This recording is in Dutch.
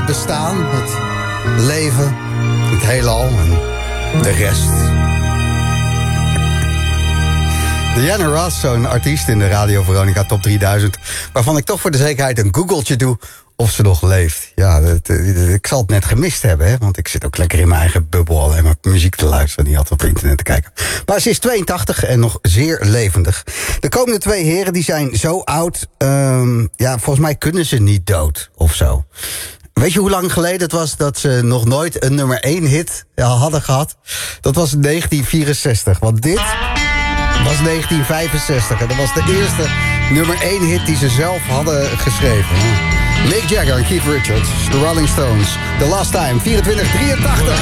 bestaan, het leven, het heelal en de rest. Diana Ross, zo'n artiest in de Radio Veronica Top 3000... waarvan ik toch voor de zekerheid een googeltje doe of ze nog leeft. Ja, ik zal het net gemist hebben, hè, want ik zit ook lekker in mijn eigen bubbel... alleen maar muziek te luisteren, niet altijd op internet te kijken. Maar ze is 82 en nog zeer levendig. De komende 2 heren die zijn zo oud... volgens mij kunnen ze niet dood of zo. Weet je hoe lang geleden het was dat ze nog nooit een nummer 1 hit hadden gehad? Dat was 1964, want dit was 1965. En dat was de eerste nummer 1 hit die ze zelf hadden geschreven. Mick Jagger en Keith Richards, The Rolling Stones. The Last Time, 2483.